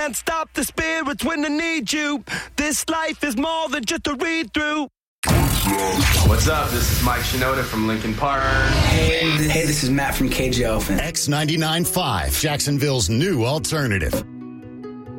can't stop the spirits when they need you. This life is more than just a read-through. What's up? This is Mike Shinoda from Linkin Park. Hey, this is Matt from Cage the Elephant. X99.5, Jacksonville's new alternative.